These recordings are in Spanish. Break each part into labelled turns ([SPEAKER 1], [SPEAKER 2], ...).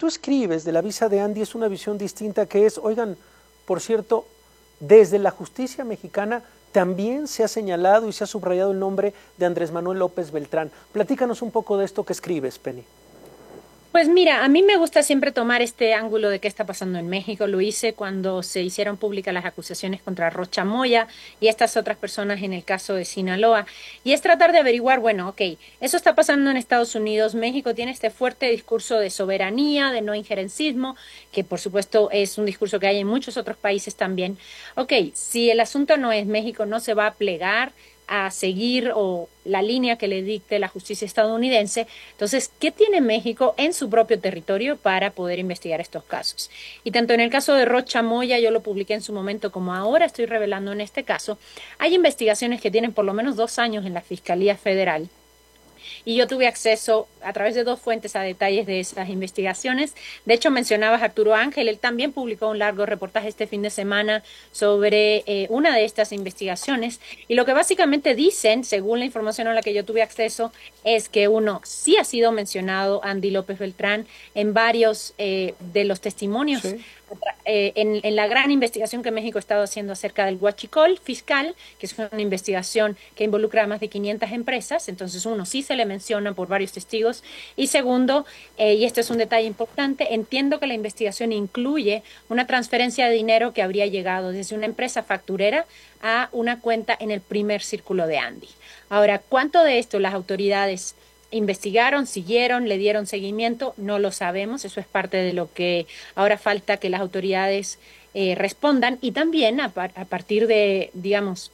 [SPEAKER 1] tú escribes de la visa de Andy es una visión distinta que es, oigan, por cierto, desde la justicia mexicana también se ha señalado y se ha subrayado el nombre de Andrés Manuel López Beltrán. Platícanos un poco de esto que escribes, Penny.
[SPEAKER 2] Pues mira, a mí me gusta siempre tomar este ángulo de qué está pasando en México. Lo hice cuando se hicieron públicas las acusaciones contra Rocha Moya y estas otras personas en el caso de Sinaloa. Y es tratar de averiguar, bueno, ok, eso está pasando en Estados Unidos. México tiene este fuerte discurso de soberanía, de no injerencismo, que por supuesto es un discurso que hay en muchos otros países también. Ok, si el asunto no es México, no se va a plegar a seguir o la línea que le dicte la justicia estadounidense. Entonces, ¿qué tiene México en su propio territorio para poder investigar estos casos? Y tanto en el caso de Rocha Moya, yo lo publiqué en su momento, como ahora estoy revelando en este caso, hay investigaciones que tienen por lo menos 2 años en la Fiscalía Federal y yo tuve acceso a través de 2 fuentes a detalles de esas investigaciones. De hecho, mencionabas a Arturo Ángel, él también publicó un largo reportaje este fin de semana sobre una de estas investigaciones y lo que básicamente dicen, según la información a la que yo tuve acceso, es que uno sí ha sido mencionado Andy López Beltrán en varios de los testimonios
[SPEAKER 1] Sí.
[SPEAKER 2] en la gran investigación que México ha estado haciendo acerca del huachicol fiscal, que es una investigación que involucra a más de 500 empresas. Entonces, uno, sí se le menciona por varios testigos, y segundo, y este es un detalle importante, entiendo que la investigación incluye una transferencia de dinero que habría llegado desde una empresa facturera a una cuenta en el primer círculo de Andy. Ahora, ¿cuánto de esto las autoridades investigaron, siguieron, le dieron seguimiento? No lo sabemos, eso es parte de lo que ahora falta que las autoridades respondan, y también a partir de, digamos,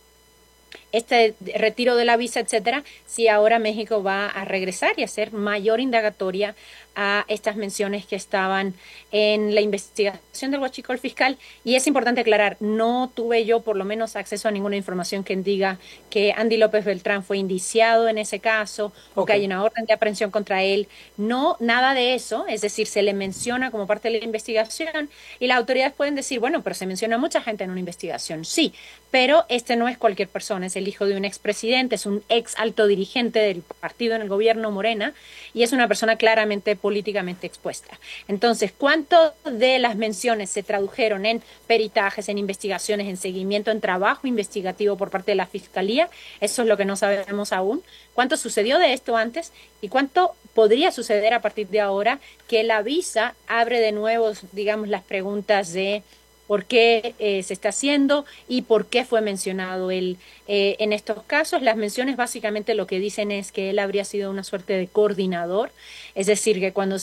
[SPEAKER 2] este retiro de la visa, etcétera, si ahora México va a regresar y hacer mayor indagatoria a estas menciones que estaban en la investigación del huachicol fiscal. Y es importante aclarar, no tuve yo por lo menos acceso a ninguna información que diga que Andy López Beltrán fue indiciado en ese caso o que
[SPEAKER 1] Ok.
[SPEAKER 2] hay una orden de aprehensión contra él. No, nada de eso, es decir, se le menciona como parte de la investigación y las autoridades pueden decir, bueno, pero se menciona a mucha gente en una investigación. Sí, pero este no es cualquier persona, es el hijo de un expresidente, es un ex alto dirigente del partido en el gobierno Morena y es una persona claramente políticamente expuesta. Entonces, ¿cuánto de las menciones se tradujeron en peritajes, en investigaciones, en seguimiento, en trabajo investigativo por parte de la Fiscalía? Eso es lo que no sabemos aún. ¿Cuánto sucedió de esto antes y cuánto podría suceder a partir de ahora que la visa abre de nuevo, digamos, las preguntas de por qué se está haciendo y por qué fue mencionado él en estos casos? Las menciones básicamente lo que dicen es que él habría sido una suerte de coordinador, es decir, que cuando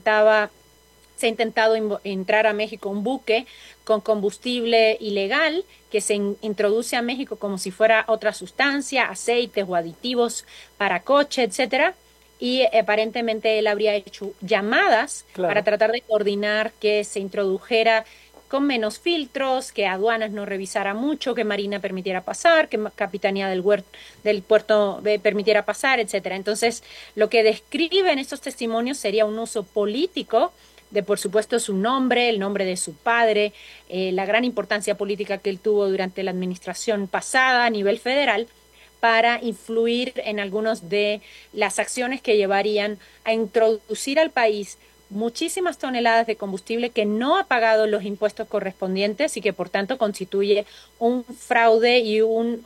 [SPEAKER 2] se ha intentado entrar a México un buque con combustible ilegal que se introduce a México como si fuera otra sustancia, aceites o aditivos para coche, etcétera. Y aparentemente él habría hecho llamadas para
[SPEAKER 1] Claro.
[SPEAKER 2] tratar de coordinar que se introdujera con menos filtros, que aduanas no revisara mucho, que Marina permitiera pasar, que Capitanía del Puerto permitiera pasar, etcétera. Entonces, lo que describen estos testimonios sería un uso político de, por supuesto, su nombre, el nombre de su padre, la gran importancia política que él tuvo durante la administración pasada a nivel federal, para influir en algunas de las acciones que llevarían a introducir al país muchísimas toneladas de combustible que no ha pagado los impuestos correspondientes y que por tanto constituye un fraude y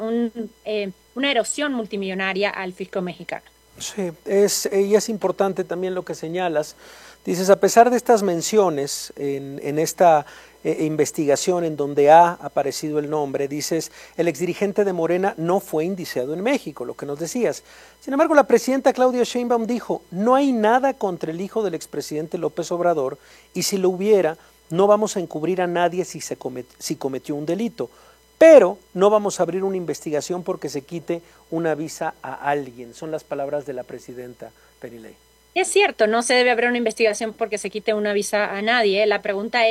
[SPEAKER 2] una erosión multimillonaria al fisco mexicano.
[SPEAKER 1] Sí, y es importante también lo que señalas. Dices, a pesar de estas menciones en esta investigación en donde ha aparecido el nombre, dices, el exdirigente de Morena no fue indiciado en México, lo que nos decías. Sin embargo, la presidenta Claudia Sheinbaum dijo, no hay nada contra el hijo del expresidente López Obrador y si lo hubiera, no vamos a encubrir a nadie si cometió un delito. Pero no vamos a abrir una investigación porque se quite una visa a alguien. Son las palabras de la presidenta Perilei.
[SPEAKER 2] Es cierto, no se debe abrir una investigación porque se quite una visa a nadie. La pregunta es,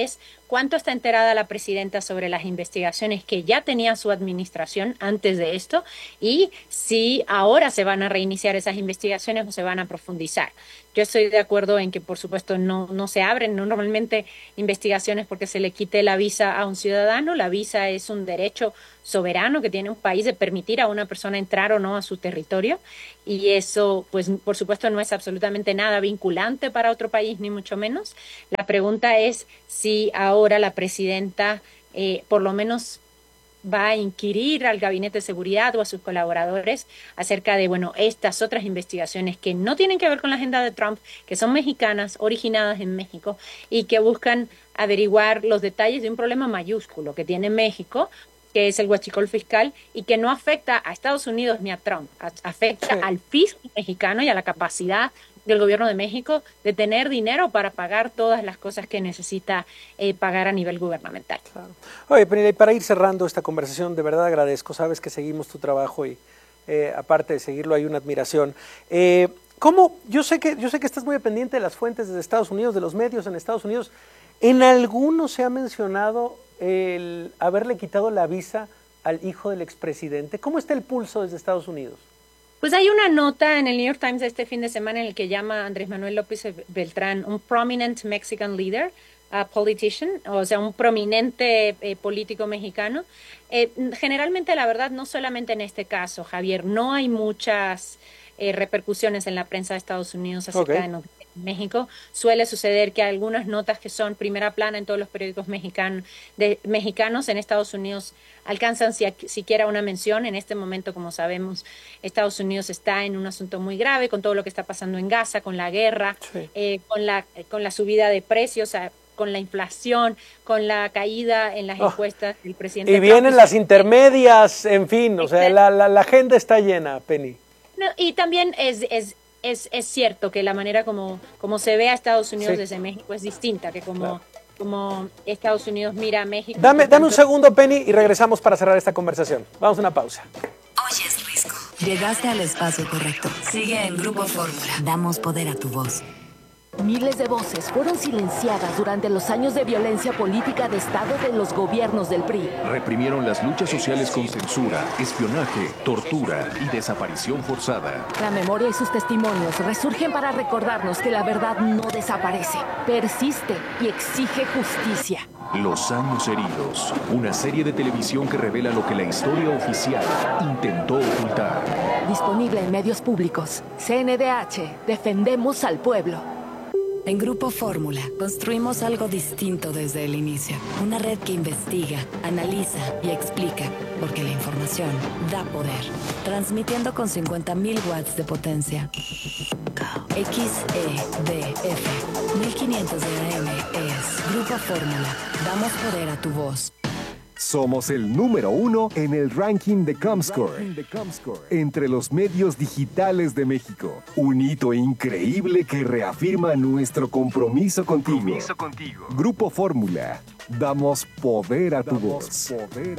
[SPEAKER 2] cuánto está enterada la presidenta sobre las investigaciones que ya tenía su administración antes de esto y si ahora se van a reiniciar esas investigaciones o se van a profundizar. Yo estoy de acuerdo en que, por supuesto, no se abren normalmente investigaciones porque se le quite la visa a un ciudadano. La visa es un derecho soberano que tiene un país de permitir a una persona entrar o no a su territorio. Y eso, pues, por supuesto, no es absolutamente nada vinculante para otro país, ni mucho menos. La pregunta es si ahora la presidenta, por lo menos, va a inquirir al Gabinete de Seguridad o a sus colaboradores acerca de, bueno, estas otras investigaciones que no tienen que ver con la agenda de Trump, que son mexicanas, originadas en México y que buscan averiguar los detalles de un problema mayúsculo que tiene México, que es el huachicol fiscal y que no afecta a Estados Unidos ni a Trump, afecta al fisco mexicano y a la capacidad del gobierno de México de tener dinero para pagar todas las cosas que necesita pagar a nivel gubernamental.
[SPEAKER 1] Claro. Oye, Penny, para ir cerrando esta conversación, de verdad agradezco, sabes que seguimos tu trabajo y aparte de seguirlo hay una admiración. ¿Cómo? Yo sé que estás muy pendiente de las fuentes de Estados Unidos, de los medios en Estados Unidos. ¿En alguno se ha mencionado el haberle quitado la visa al hijo del expresidente? ¿Cómo está el pulso desde Estados Unidos?
[SPEAKER 2] Pues hay una nota en el New York Times este fin de semana en el que llama Andrés Manuel López Beltrán un prominent Mexican leader, a politician, o sea, un prominente político mexicano. Generalmente, la verdad, no solamente en este caso, Javier, no hay muchas repercusiones en la prensa de Estados Unidos acerca de noticias en México. Suele suceder que algunas notas que son primera plana en todos los periódicos mexicanos en Estados Unidos alcanzan siquiera una mención. En este momento, como sabemos, Estados Unidos está en un asunto muy grave con todo lo que está pasando en Gaza, con la guerra, con la subida de precios, con la inflación, con la caída en las encuestas del presidente
[SPEAKER 1] y
[SPEAKER 2] Trump.
[SPEAKER 1] Vienen las intermedias, en fin, o sea, la agenda está llena, Penny.
[SPEAKER 2] No, y también es cierto que la manera como se ve a Estados Unidos desde México es distinta que como Estados Unidos mira a México.
[SPEAKER 1] Dame un segundo, Penny, y regresamos para cerrar esta conversación. Vamos a una pausa.
[SPEAKER 3] Oyes Risco. Llegaste al espacio correcto. Sigue en Grupo Fórmula. Damos poder a tu voz.
[SPEAKER 4] Miles de voces fueron silenciadas durante los años de violencia política de Estado de los gobiernos del PRI.
[SPEAKER 5] Reprimieron las luchas sociales con censura, espionaje, tortura y desaparición forzada.
[SPEAKER 4] La memoria y sus testimonios resurgen para recordarnos que la verdad no desaparece, persiste y exige justicia.
[SPEAKER 5] Los años heridos, una serie de televisión que revela lo que la historia oficial intentó ocultar.
[SPEAKER 4] Disponible en medios públicos. CNDH, defendemos al pueblo.
[SPEAKER 3] En Grupo Fórmula, construimos algo distinto desde el inicio. Una red que investiga, analiza y explica, porque la información da poder. Transmitiendo con 50.000 watts de potencia. XEDF, 1500 de AM es Grupo Fórmula. Damos poder a tu voz.
[SPEAKER 6] Somos el número 1 en el ranking de Comscore, entre los medios digitales de México. Un hito increíble que reafirma nuestro compromiso contigo. Grupo Fórmula. Damos poder a tu voz.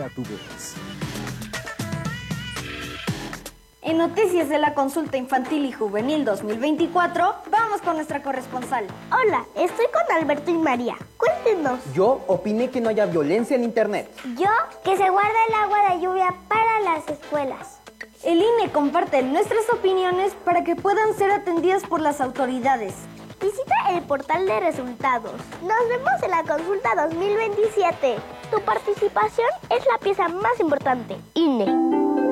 [SPEAKER 7] En Noticias de la Consulta Infantil y Juvenil 2024, vamos con nuestra corresponsal.
[SPEAKER 8] Hola, estoy con Alberto y María. Cuéntenos.
[SPEAKER 9] Yo opiné que no haya violencia en Internet.
[SPEAKER 8] Yo, que se guarda el agua de lluvia para las escuelas.
[SPEAKER 7] El INE comparte nuestras opiniones para que puedan ser atendidas por las autoridades.
[SPEAKER 8] Visita el portal de resultados. Nos vemos en la consulta 2027. Tu participación es la pieza más importante. INE.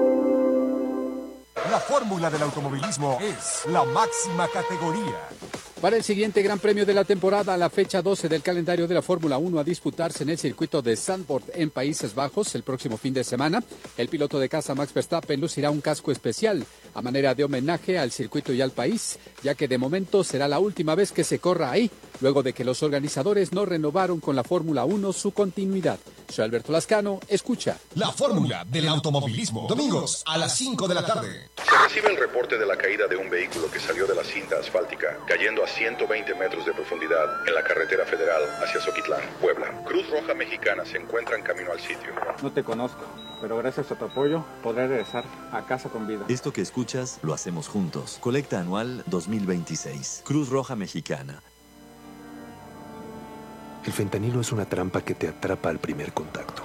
[SPEAKER 10] La fórmula del automovilismo es la máxima categoría.
[SPEAKER 11] Para el siguiente Gran Premio de la temporada, la fecha 12 del calendario de la Fórmula 1 a disputarse en el circuito de Zandvoort en Países Bajos el próximo fin de semana, el piloto de casa Max Verstappen lucirá un casco especial a manera de homenaje al circuito y al país, ya que de momento será la última vez que se corra ahí, luego de que los organizadores no renovaron con la Fórmula 1 su continuidad. Soy Alberto Lascano, escucha.
[SPEAKER 10] La fórmula del automovilismo, domingos a las 5 de la tarde.
[SPEAKER 12] Se recibe el reporte de la caída de un vehículo que salió de la cinta asfáltica, cayendo a 120 metros de profundidad en la carretera federal hacia Zoquitlán, Puebla. Cruz Roja Mexicana se encuentra en camino al sitio.
[SPEAKER 13] No te conozco, pero gracias a tu apoyo podré regresar a casa con vida.
[SPEAKER 14] Esto que escuchas lo hacemos juntos. Colecta anual 2026. Cruz Roja Mexicana.
[SPEAKER 15] El fentanilo es una trampa que te atrapa al primer contacto.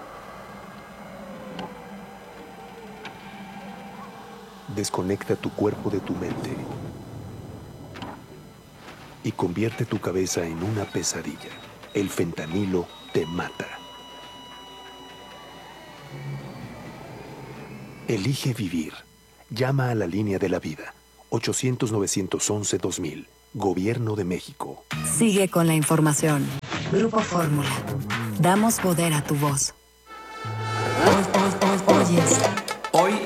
[SPEAKER 15] Desconecta tu cuerpo de tu mente y convierte tu cabeza en una pesadilla. El fentanilo te mata. Elige vivir. Llama a la línea de la vida. 800-911-2000. Gobierno de México.
[SPEAKER 3] Sigue con la información. Grupo Fórmula. Damos poder a tu voz. Oyes.
[SPEAKER 1] Oyes.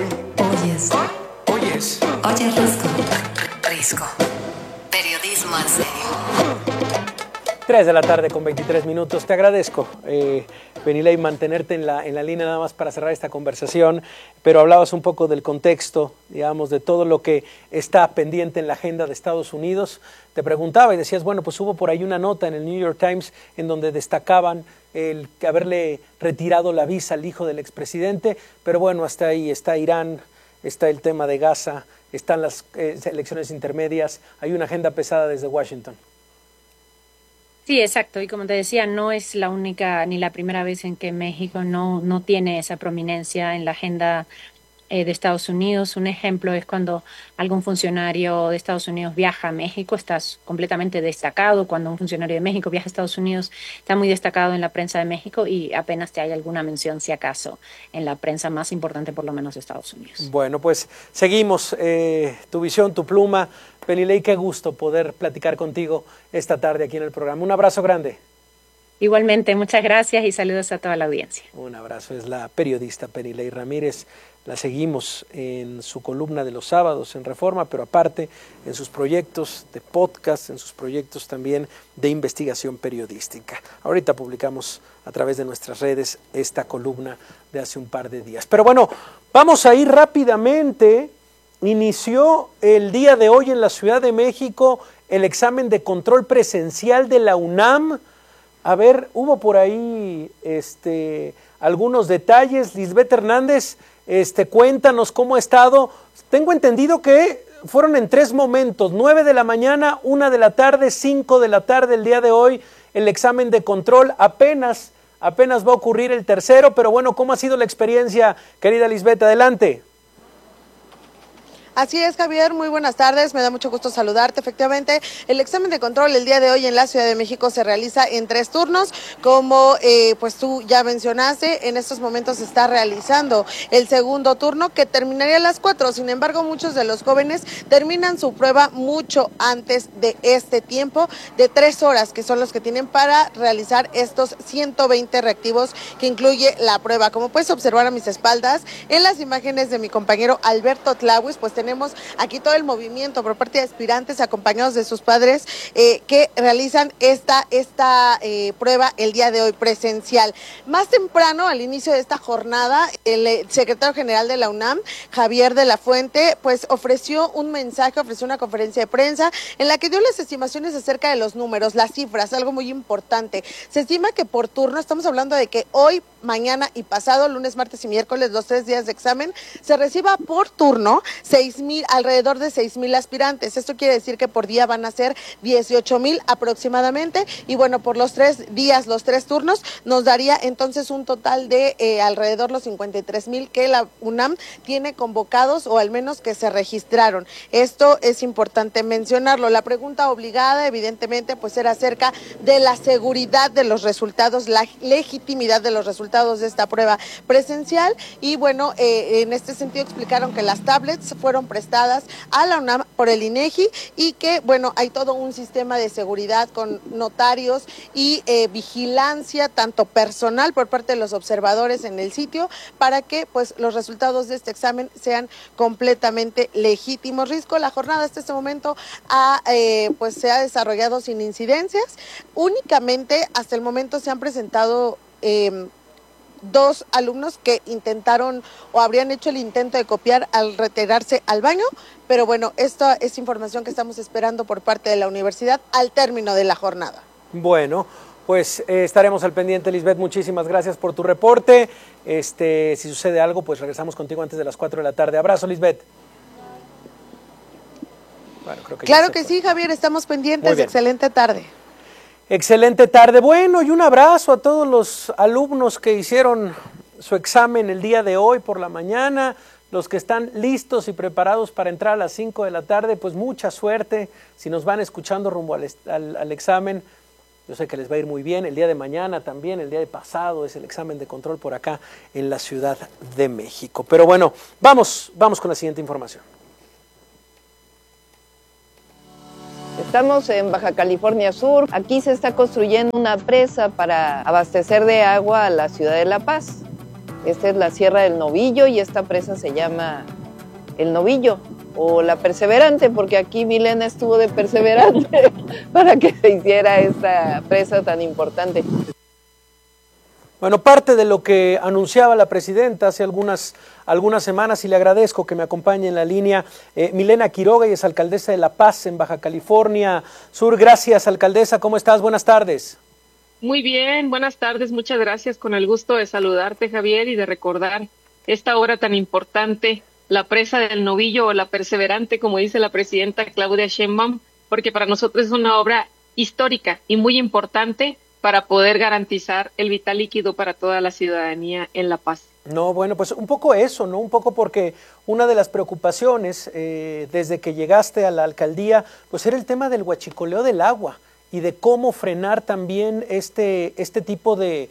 [SPEAKER 3] Oye, Risco. Periodismo al serio.
[SPEAKER 1] 3 de la tarde con 23 minutos. Te agradezco, Penilei, mantenerte en la línea nada más para cerrar esta conversación, pero hablabas un poco del contexto, digamos, de todo lo que está pendiente en la agenda de Estados Unidos. Te preguntaba y decías, bueno, pues hubo por ahí una nota en el New York Times en donde destacaban el haberle retirado la visa al hijo del expresidente, pero bueno, hasta ahí está Irán, está el tema de Gaza, están las elecciones intermedias, hay una agenda pesada desde Washington.
[SPEAKER 2] Sí, exacto. Y como te decía, no es la única ni la primera vez en que México no tiene esa prominencia en la agenda de Estados Unidos. Un ejemplo es cuando algún funcionario de Estados Unidos viaja a México, está completamente destacado. Cuando un funcionario de México viaja a Estados Unidos, está muy destacado en la prensa de México y apenas te hay alguna mención, si acaso, en la prensa más importante, por lo menos, de Estados Unidos.
[SPEAKER 1] Bueno, pues seguimos. Tu visión, tu pluma. Penilei, qué gusto poder platicar contigo esta tarde aquí en el programa. Un abrazo grande.
[SPEAKER 2] Igualmente, muchas gracias y saludos a toda la audiencia.
[SPEAKER 1] Un abrazo. Es la periodista Penilei Ramírez. La seguimos en su columna de los sábados en Reforma, pero aparte en sus proyectos de podcast, en sus proyectos también de investigación periodística. Ahorita publicamos a través de nuestras redes esta columna de hace un par de días. Pero bueno, vamos a ir rápidamente. Inició el día de hoy en la Ciudad de México el examen de control presencial de la UNAM. A ver, hubo por ahí algunos detalles. Lisbeth Hernández, cuéntanos cómo ha estado. Tengo entendido que fueron en 3 momentos, 9 de la mañana, 1 de la tarde, 5 de la tarde el día de hoy, el examen de control. Apenas va a ocurrir el tercero, pero bueno, ¿cómo ha sido la experiencia, querida Lisbeth? Adelante.
[SPEAKER 16] Así es, Javier, muy buenas tardes, me da mucho gusto saludarte. Efectivamente, el examen de control el día de hoy en la Ciudad de México se realiza en 3 turnos, como pues tú ya mencionaste. En estos momentos se está realizando el segundo turno, que terminaría a las 4, sin embargo, muchos de los jóvenes terminan su prueba mucho antes de este tiempo, de 3 horas, que son los que tienen para realizar estos 120 reactivos que incluye la prueba. Como puedes observar a mis espaldas, en las imágenes de mi compañero Alberto Tlahuis, pues tenemos aquí todo el movimiento por parte de aspirantes acompañados de sus padres que realizan esta prueba el día de hoy presencial. Más temprano, al inicio de esta jornada, el secretario general de la UNAM, Javier de la Fuente, pues ofreció un mensaje, ofreció una conferencia de prensa en la que dio las estimaciones acerca de los números, las cifras, algo muy importante. Se estima que por turno, estamos hablando de que hoy, mañana y pasado, lunes, martes y miércoles, los 3 días de examen, se reciba por turno alrededor de 6,000 aspirantes. Esto quiere decir que por día van a ser 18,000 aproximadamente, y bueno, por los 3 días, los 3 turnos, nos daría entonces un total de alrededor los 53,000 que la UNAM tiene convocados, o al menos que se registraron. Esto es importante mencionarlo. La pregunta obligada, evidentemente, pues era acerca de la seguridad de los resultados, la legitimidad de los resultados de esta prueba presencial, y bueno, en este sentido explicaron que las tablets fueron prestadas a la UNAM por el INEGI y que, bueno, hay todo un sistema de seguridad con notarios y vigilancia tanto personal por parte de los observadores en el sitio para que, pues, los resultados de este examen sean completamente legítimos. Risco, la jornada hasta este momento pues se ha desarrollado sin incidencias. Únicamente hasta el momento se han presentado 2 alumnos que intentaron o habrían hecho el intento de copiar al retirarse al baño, pero bueno, esta es información que estamos esperando por parte de la universidad al término de la jornada.
[SPEAKER 1] Bueno, pues estaremos al pendiente, Lisbeth, muchísimas gracias por tu reporte. Si sucede algo, pues regresamos contigo antes de las 4 de la tarde. Abrazo, Lisbeth. Bueno, creo que
[SPEAKER 16] claro que sí, Javier, estamos pendientes. Excelente tarde.
[SPEAKER 1] Excelente tarde. Bueno, y un abrazo a todos los alumnos que hicieron su examen el día de hoy por la mañana, los que están listos y preparados para entrar a las 5 de la tarde, pues mucha suerte. Si nos van escuchando rumbo al examen, yo sé que les va a ir muy bien. El día de mañana también, el día de pasado es el examen de control por acá en la Ciudad de México. Pero bueno, vamos con la siguiente información.
[SPEAKER 17] Estamos en Baja California Sur. Aquí se está construyendo una presa para abastecer de agua a la ciudad de La Paz. Esta es la Sierra del Novillo y esta presa se llama El Novillo o La Perseverante, porque aquí Milena estuvo de perseverante para que se hiciera esta presa tan importante.
[SPEAKER 1] Bueno, parte de lo que anunciaba la presidenta hace algunas semanas, y le agradezco que me acompañe en la línea, Milena Quiroga, y es alcaldesa de La Paz, en Baja California Sur. Gracias, alcaldesa, ¿cómo estás? Buenas tardes.
[SPEAKER 18] Muy bien, buenas tardes, muchas gracias, con el gusto de saludarte, Javier, y de recordar esta obra tan importante, la presa del Novillo o La Perseverante, como dice la presidenta Claudia Sheinbaum, porque para nosotros es una obra histórica y muy importante para poder garantizar el vital líquido para toda la ciudadanía en La Paz.
[SPEAKER 1] No, bueno, pues un poco eso, ¿no? Un poco porque una de las preocupaciones desde que llegaste a la alcaldía, pues era el tema del huachicoleo del agua y de cómo frenar también este tipo de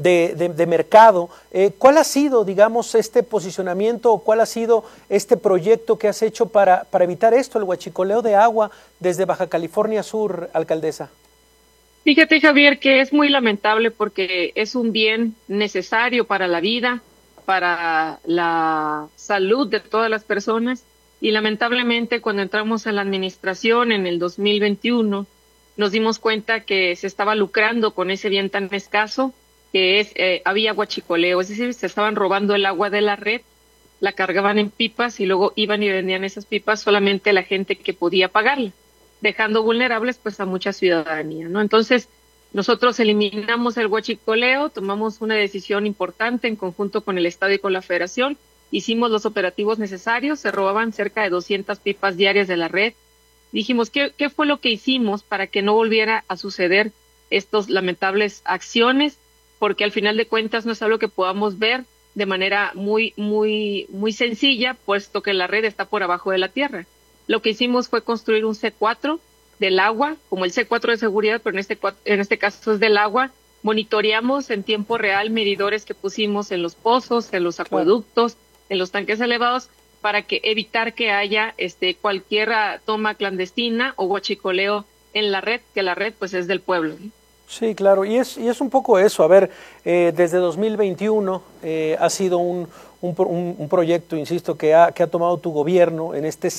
[SPEAKER 1] mercado. ¿Cuál ha sido, digamos, este posicionamiento o cuál ha sido este proyecto que has hecho para evitar esto, el huachicoleo de agua desde Baja California Sur, alcaldesa?
[SPEAKER 18] Fíjate, Javier, que es muy lamentable porque es un bien necesario para la vida, para la salud de todas las personas, y lamentablemente cuando entramos a la administración en el 2021 nos dimos cuenta que se estaba lucrando con ese bien tan escaso, que había huachicoleo, es decir, se estaban robando el agua de la red, la cargaban en pipas y luego iban y vendían esas pipas solamente a la gente que podía pagarla, dejando vulnerables pues a mucha ciudadanía, ¿no? Entonces, nosotros eliminamos el huachicoleo, tomamos una decisión importante en conjunto con el Estado y con la Federación, hicimos los operativos necesarios, se robaban cerca de 200 pipas diarias de la red. Dijimos, ¿qué fue lo que hicimos para que no volviera a suceder estos lamentables acciones? Porque al final de cuentas no es algo que podamos ver de manera muy sencilla, puesto que la red está por abajo de la tierra. Lo que hicimos fue construir un C4 del agua, como el C4 de seguridad, pero en este caso es del agua. Monitoreamos en tiempo real medidores que pusimos en los pozos, en los acueductos, en los tanques elevados, para evitar que haya cualquier toma clandestina o huachicoleo en la red, que la red pues es del pueblo, ¿no?
[SPEAKER 1] Sí, claro, y es un poco eso. A ver, desde 2021 ha sido un proyecto, insisto, que ha tomado tu gobierno en este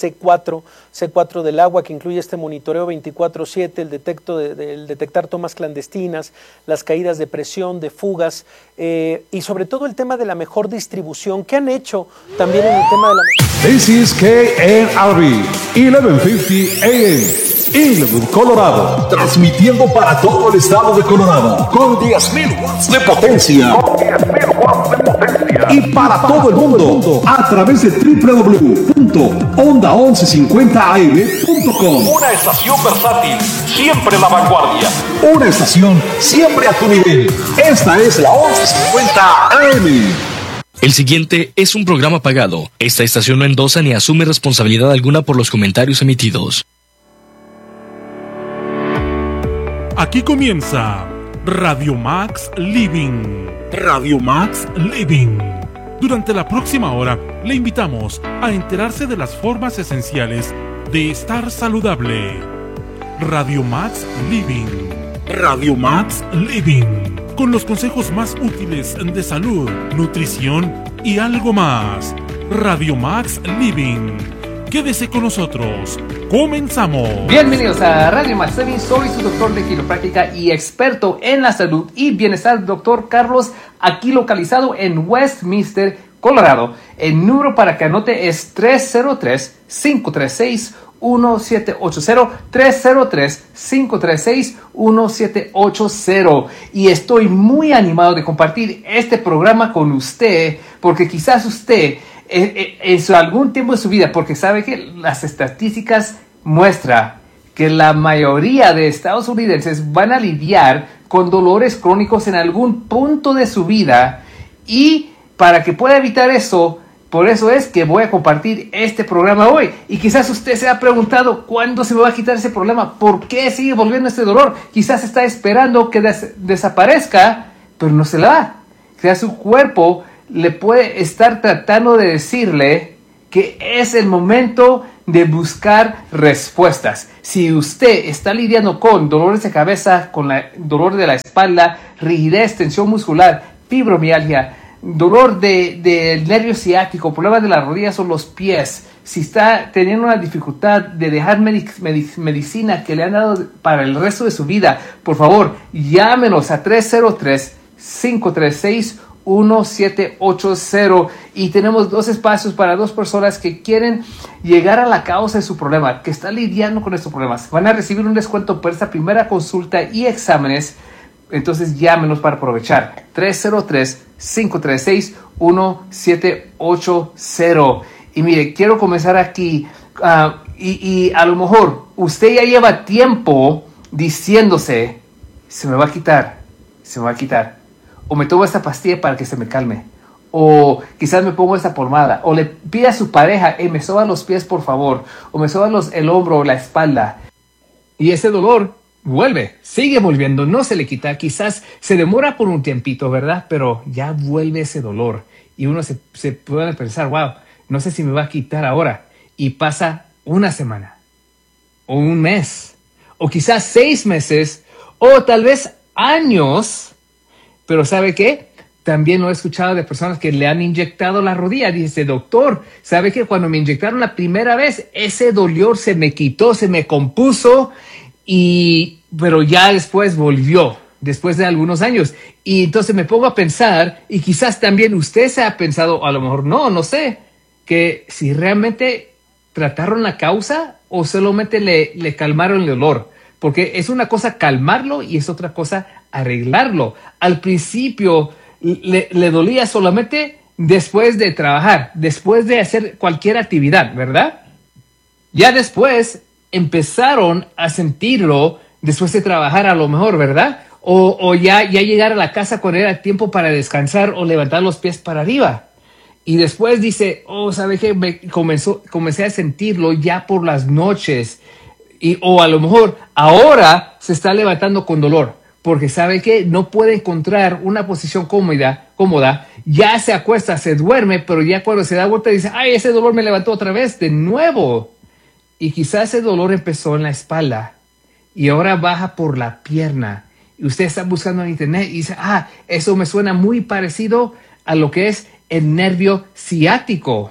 [SPEAKER 1] C4 del agua, que incluye este monitoreo 24/7, el detectar tomas clandestinas, las caídas de presión, de fugas, y sobre todo el tema de la mejor distribución. ¿Qué han hecho también en el tema de la...
[SPEAKER 19] This is KNRB 1150 AM. Inglewood, Colorado, transmitiendo para todo el estado de Colorado con 10,000 watts de potencia. Y para todo el mundo a través de www.onda1150am.com.
[SPEAKER 20] Una estación versátil, siempre la vanguardia.
[SPEAKER 19] Una estación siempre a tu nivel. Esta es la 1150 AM.
[SPEAKER 21] El siguiente es un programa pagado. Esta estación no endosa ni asume responsabilidad alguna por los comentarios emitidos.
[SPEAKER 22] Aquí comienza Radio Max Living. Radio Max Living. Durante la próxima hora le invitamos a enterarse de las formas esenciales de estar saludable. Radio Max Living. Radio Max Living. Con los consejos más útiles de salud, nutrición y algo más. Radio Max Living. Quédese con nosotros. ¡Comenzamos!
[SPEAKER 23] Bienvenidos a Radio Max Living. Soy su doctor de quiropráctica y experto en la salud y bienestar, doctor Carlos, aquí localizado en Westminster, Colorado. El número para que anote es 303-536-1780, 303-536-1780. Y estoy muy animado de compartir este programa con usted, porque quizás usted en algún tiempo de su vida, porque sabe que las estadísticas muestran que la mayoría de estadounidenses van a lidiar con dolores crónicos en algún punto de su vida, y para que pueda evitar eso, por eso es que voy a compartir este programa hoy. Y quizás usted se ha preguntado, ¿cuándo se me va a quitar ese problema? ¿Por qué sigue volviendo este dolor? Quizás está esperando que desaparezca, pero no se la da. Quizás su cuerpo le puede estar tratando de decirle que es el momento de buscar respuestas. Si usted está lidiando con dolores de cabeza, con dolor de la espalda, rigidez, tensión muscular, fibromialgia, dolor del nervio ciático, problemas de las rodillas o los pies, si está teniendo una dificultad de dejar medicina que le han dado para el resto de su vida, por favor, llámenos a 303-536-1780, y tenemos 2 espacios para 2 personas que quieren llegar a la causa de su problema, que están lidiando con estos problemas. Van a recibir un descuento por esta primera consulta y exámenes. Entonces llámenos para aprovechar. 303-536-1780. Y mire, quiero comenzar aquí. Y a lo mejor usted ya lleva tiempo diciéndose, se me va a quitar, se me va a quitar. O me tomo esta pastilla para que se me calme. O quizás me pongo esta pomada. O le pide a su pareja, me soban los pies por favor. O me soban el hombro o la espalda. Y ese dolor vuelve, sigue volviendo, no se le quita. Quizás se demora por un tiempito, ¿verdad? Pero ya vuelve ese dolor. Y uno se puede pensar, wow, no sé si me va a quitar ahora. Y pasa una semana. O un mes. O quizás 6 meses. O tal vez años. Pero ¿sabe qué? También lo he escuchado de personas que le han inyectado la rodilla. Dice, doctor, ¿sabe qué? Cuando me inyectaron la primera vez, ese dolor se me quitó, se me compuso. Pero ya después volvió, después de algunos años. Y entonces me pongo a pensar, y quizás también usted se ha pensado, a lo mejor no sé, que si realmente trataron la causa o solamente le calmaron el dolor. Porque es una cosa calmarlo y es otra cosa arreglarlo. Al principio le dolía solamente después de trabajar, después de hacer cualquier actividad, ¿verdad? Ya después empezaron a sentirlo después de trabajar a lo mejor, ¿verdad? O ya llegar a la casa cuando era tiempo para descansar o levantar los pies para arriba. Y después dice, ¿sabe qué? Comencé a sentirlo ya por las noches. O a lo mejor ahora se está levantando con dolor. Porque ¿sabe qué? No puede encontrar una posición cómoda. Ya se acuesta, se duerme, pero ya cuando se da vuelta dice, ¡ay, ese dolor me levantó otra vez de nuevo! Y quizás ese dolor empezó en la espalda y ahora baja por la pierna. Y usted está buscando en internet y dice, eso me suena muy parecido a lo que es el nervio ciático.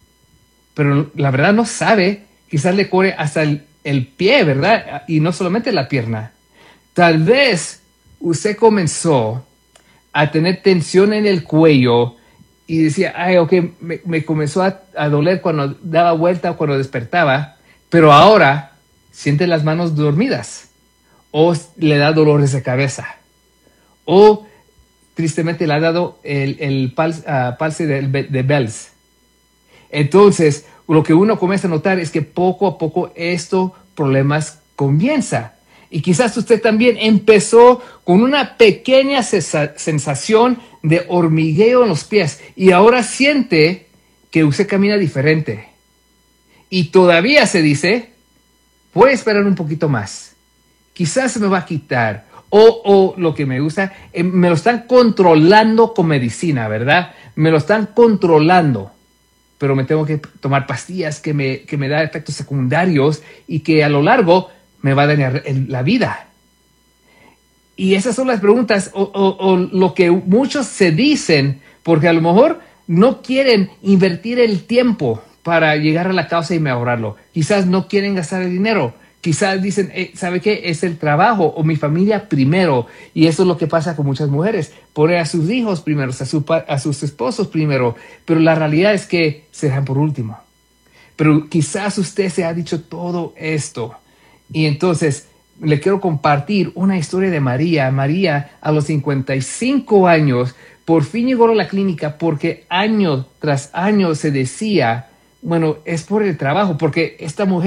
[SPEAKER 23] Pero la verdad no sabe, quizás le corre hasta el pie, ¿verdad? Y no solamente la pierna. Tal vez usted comenzó a tener tensión en el cuello y decía, me comenzó a doler cuando daba vuelta o cuando despertaba. Pero ahora siente las manos dormidas, o le da dolores de cabeza, o tristemente le ha dado el palsy de Bell's. Entonces, lo que uno comienza a notar es que poco a poco estos problemas comienzan. Y quizás usted también empezó con una pequeña sensación de hormigueo en los pies y ahora siente que usted camina diferente. Y todavía se dice, voy a esperar un poquito más. Quizás se me va a quitar. O lo que me gusta, me lo están controlando con medicina, ¿verdad? Me lo están controlando. Pero me tengo que tomar pastillas que me da efectos secundarios y que a lo largo me va a dañar la vida. Y esas son las preguntas o lo que muchos se dicen, porque a lo mejor no quieren invertir el tiempo para llegar a la causa y mejorarlo. Quizás no quieren gastar el dinero. Quizás dicen, ¿sabe qué? Es el trabajo o mi familia primero. Y eso es lo que pasa con muchas mujeres. Poner a sus hijos primero, a sus esposos primero. Pero la realidad es que se dejan por último. Pero quizás usted se ha dicho todo esto. Y entonces le quiero compartir una historia de María. María, a los 55 años, por fin llegó a la clínica porque año tras año se decía, bueno, es por el trabajo, porque esta mujer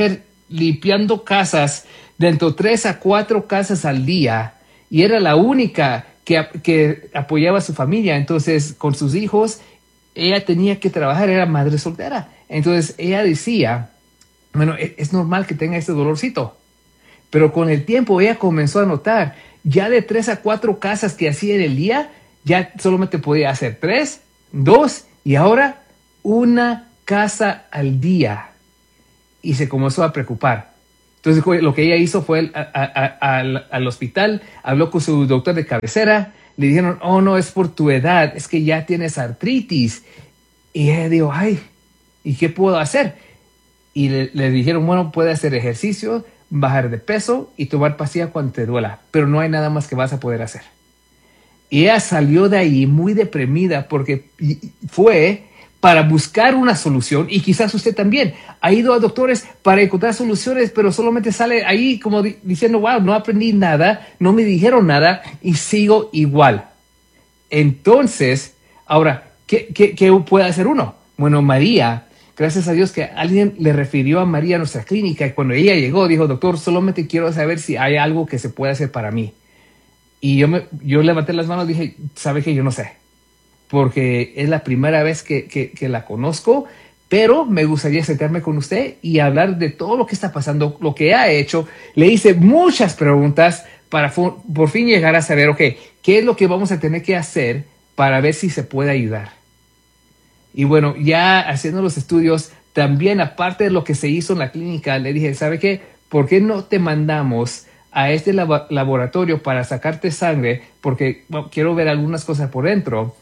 [SPEAKER 23] limpiando casas, dentro de 3 a 4 casas al día, y era la única que apoyaba a su familia. Entonces, con sus hijos, ella tenía que trabajar, era madre soltera. Entonces, ella decía, bueno, es normal que tenga este dolorcito. Pero con el tiempo, ella comenzó a notar, ya de 3 a 4 casas que hacía en el día, ya solamente podía hacer 3, 2, y ahora 1 casa al día. Y se comenzó a preocupar. Entonces lo que ella hizo fue al hospital, habló con su doctor de cabecera, le dijeron, oh no, es por tu edad, es que ya tienes artritis. Y ella dijo, ay, ¿y qué puedo hacer? Y le dijeron, bueno, puede hacer ejercicio, bajar de peso y tomar pastillas cuando te duela, pero no hay nada más que vas a poder hacer. Y ella salió de ahí muy deprimida porque fue para buscar una solución, y quizás usted también ha ido a doctores para encontrar soluciones, pero solamente sale ahí como diciendo, wow, no aprendí nada, no me dijeron nada y sigo igual. Entonces, ahora, ¿qué puede hacer uno? Bueno, María, gracias a Dios que alguien le refirió a María a nuestra clínica, y cuando ella llegó dijo, doctor, solamente quiero saber si hay algo que se puede hacer para mí. Y yo levanté las manos y dije, ¿sabe qué? Yo no sé, porque es la primera vez que la conozco, pero me gustaría sentarme con usted y hablar de todo lo que está pasando, lo que ha hecho. Le hice muchas preguntas para por fin llegar a saber, ok, ¿qué es lo que vamos a tener que hacer para ver si se puede ayudar? Y bueno, ya haciendo los estudios, también aparte de lo que se hizo en la clínica, le dije, ¿sabe qué? ¿Por qué no te mandamos a este laboratorio para sacarte sangre? Porque quiero ver algunas cosas por dentro.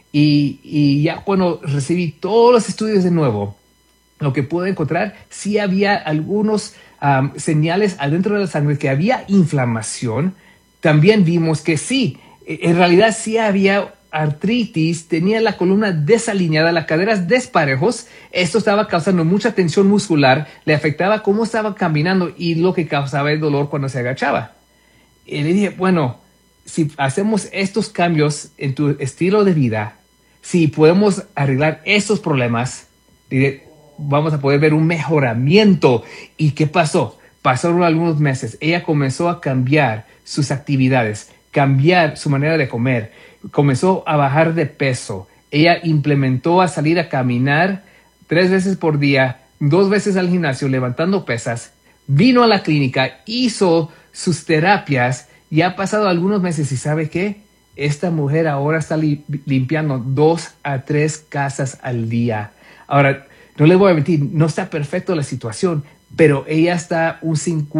[SPEAKER 23] Y ya cuando recibí todos los estudios de nuevo, lo que pude encontrar, sí había algunos señales adentro de la sangre que había inflamación. También vimos que sí, en realidad sí había artritis, tenía la columna desalineada, las caderas desparejos. Esto estaba causando mucha tensión muscular, le afectaba cómo estaba caminando y lo que causaba el dolor cuando se agachaba. Y le dije, bueno, si hacemos estos cambios en tu estilo de vida, si podemos arreglar estos problemas, vamos a poder ver un mejoramiento. ¿Y qué pasó? Pasaron algunos meses. Ella comenzó a cambiar sus actividades, cambiar su manera de comer, comenzó a bajar de peso. Ella implementó a salir a caminar 3 veces por día, 2 veces al gimnasio, levantando pesas. Vino a la clínica, hizo sus terapias. Ya ha pasado algunos meses y ¿sabe qué? Esta mujer ahora está limpiando 2 a 3 casas al día. Ahora, no le voy a mentir, no está perfecto la situación, pero ella está un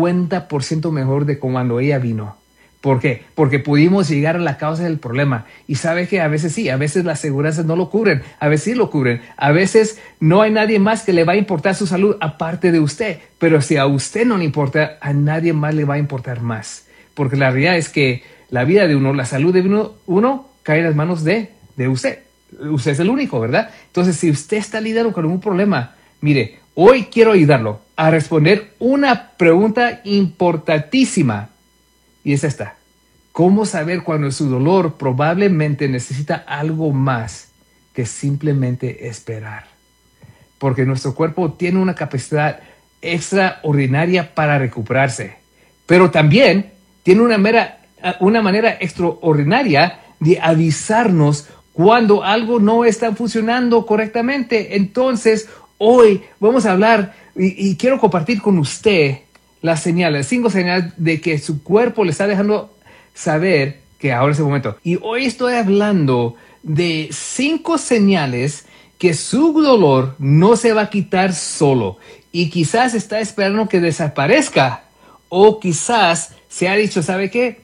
[SPEAKER 23] 50% mejor de cuando ella vino. ¿Por qué? Porque pudimos llegar a la causa del problema. Y sabe que a veces sí, a veces las aseguranzas no lo cubren, a veces sí lo cubren, a veces no hay nadie más que le va a importar su salud aparte de usted. Pero si a usted no le importa, a nadie más le va a importar más. Porque la realidad es que la vida de uno, la salud de uno cae en las manos de usted. Usted es el único, ¿verdad? Entonces, si usted está lidiando con un problema, mire, hoy quiero ayudarlo a responder una pregunta importantísima. Y es esta: ¿cómo saber cuando su dolor probablemente necesita algo más que simplemente esperar? Porque nuestro cuerpo tiene una capacidad extraordinaria para recuperarse, pero también tiene una manera extraordinaria de avisarnos cuando algo no está funcionando correctamente. Entonces, hoy vamos a hablar y quiero compartir con usted las señales, 5 señales de que su cuerpo le está dejando saber que ahora es el momento. Y hoy estoy hablando de 5 señales que su dolor no se va a quitar solo. Y quizás está esperando que desaparezca. O quizás se ha dicho, ¿sabe qué?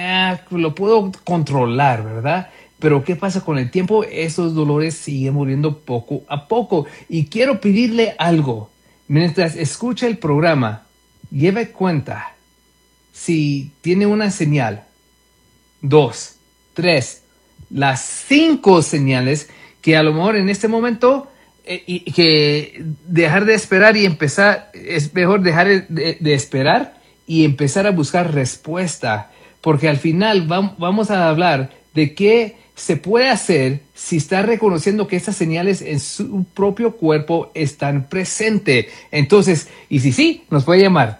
[SPEAKER 23] Lo puedo controlar, ¿verdad? Pero ¿qué pasa con el tiempo? Esos dolores siguen muriendo poco a poco. Y quiero pedirle algo. Mientras escucha el programa, lleve cuenta si tiene una señal, 2, 3, las 5 señales que a lo mejor en este momento que dejar de esperar y empezar, es mejor dejar de esperar y empezar a buscar respuesta, porque al final vamos a hablar de qué se puede hacer si está reconociendo que estas señales en su propio cuerpo están presentes? Entonces, y si sí, nos puede llamar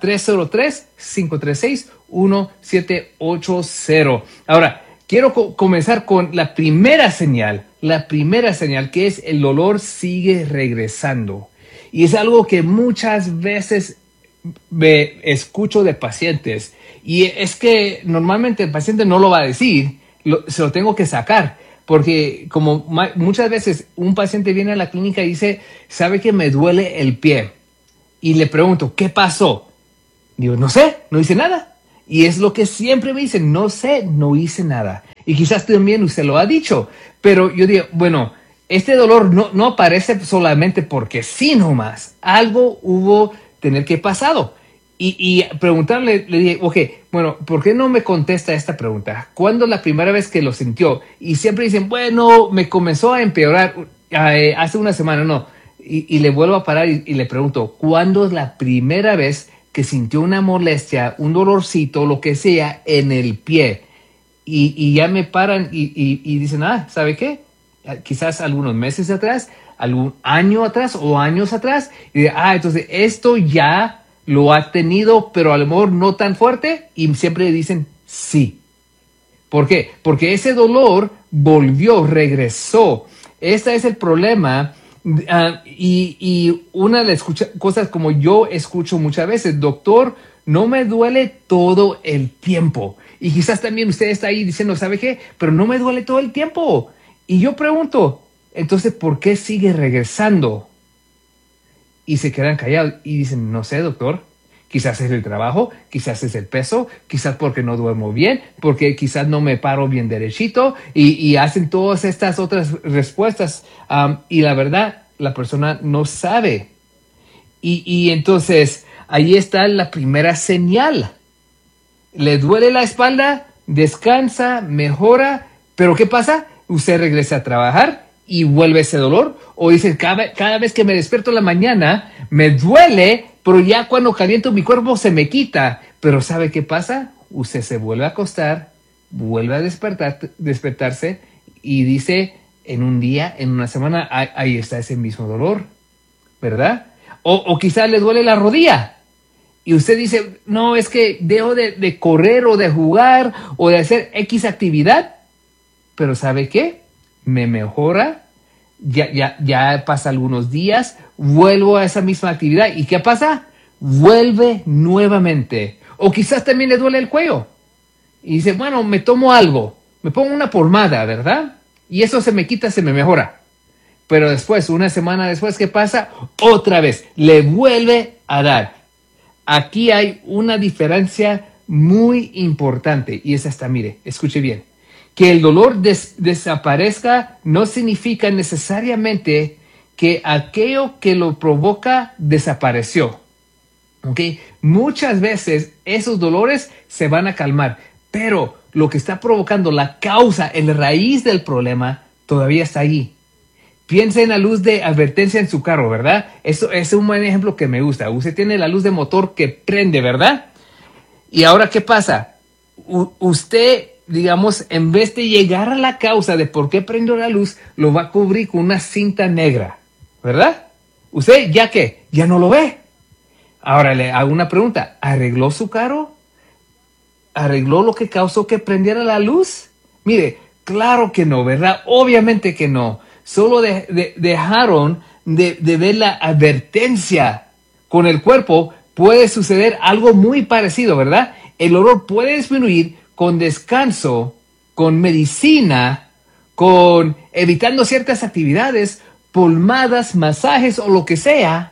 [SPEAKER 23] 303-536-1780. Ahora, quiero comenzar con la primera señal que es el dolor sigue regresando. Y es algo que muchas veces me escucho de pacientes. Y es que normalmente el paciente no lo va a decir, se lo tengo que sacar. Porque como muchas veces un paciente viene a la clínica y dice, ¿sabe que me duele el pie? Y le pregunto, ¿qué pasó? Digo, no sé, no hice nada. Y es lo que siempre me dicen, no sé, no hice nada. Y quizás también usted lo ha dicho, pero yo digo, bueno, este dolor no aparece solamente porque sí nomás. Algo hubo tener que pasado. Y preguntarle, le dije, ok, bueno, ¿por qué no me contesta esta pregunta? ¿Cuándo es la primera vez que lo sintió? Y siempre dicen, bueno, me comenzó a empeorar hace una semana, no. Y le vuelvo a parar y le pregunto, ¿cuándo es la primera vez que sintió una molestia, un dolorcito, lo que sea, en el pie? Y ya me paran y dicen, ¿sabe qué? Quizás algunos meses atrás, algún año atrás o años atrás. Y entonces esto ya lo ha tenido, pero a lo mejor no tan fuerte. Y siempre dicen sí. ¿Por qué? Porque ese dolor volvió, regresó. Este es el problema. Y una de las cosas como yo escucho muchas veces, doctor, no me duele todo el tiempo. Y quizás también usted está ahí diciendo, ¿sabe qué? Pero no me duele todo el tiempo. Y yo pregunto, entonces, ¿por qué sigue regresando? Y se quedan callados y dicen, no sé, doctor. Quizás es el trabajo, quizás es el peso, quizás porque no duermo bien, porque quizás no me paro bien derechito y hacen todas estas otras respuestas. Y la verdad, la persona no sabe. Y entonces, ahí está la primera señal. Le duele la espalda, descansa, mejora, pero ¿qué pasa? Usted regresa a trabajar y vuelve ese dolor. O dice, cada vez que me despierto en la mañana, me duele, pero ya cuando caliento mi cuerpo se me quita. Pero ¿sabe qué pasa? Usted se vuelve a acostar, vuelve a despertarse y dice, en un día, en una semana, ahí está ese mismo dolor, ¿verdad? O quizás le duele la rodilla. Y usted dice, no, es que dejo de correr o de jugar o de hacer X actividad. Pero ¿sabe qué? Me mejora, ya pasa algunos días, vuelvo a esa misma actividad. ¿Y qué pasa? Vuelve nuevamente. O quizás también le duele el cuello. Y dice, bueno, me tomo algo, me pongo una pomada, ¿verdad? Y eso se me quita, se me mejora. Pero después, una semana después, ¿qué pasa? Otra vez, le vuelve a dar. Aquí hay una diferencia muy importante y es esta, mire, escuche bien. Que el dolor desaparezca no significa necesariamente que aquello que lo provoca desapareció. ¿Okay? Muchas veces esos dolores se van a calmar, pero lo que está provocando la causa, el raíz del problema, todavía está ahí. Piensa en la luz de advertencia en su carro, ¿verdad? Eso es un buen ejemplo que me gusta. Usted tiene la luz de motor que prende, ¿verdad? Y ahora, ¿qué pasa? Usted, digamos, en vez de llegar a la causa de por qué prendió la luz, lo va a cubrir con una cinta negra, ¿verdad? Usted, ¿ya qué? Ya no lo ve. Ahora le hago una pregunta. ¿Arregló su carro? ¿Arregló lo que causó que prendiera la luz? Mire, claro que no, ¿verdad? Obviamente que no. Solo dejaron de ver la advertencia. Con el cuerpo puede suceder algo muy parecido, ¿verdad? El dolor puede disminuir con descanso, con medicina, con evitando ciertas actividades, pomadas, masajes o lo que sea.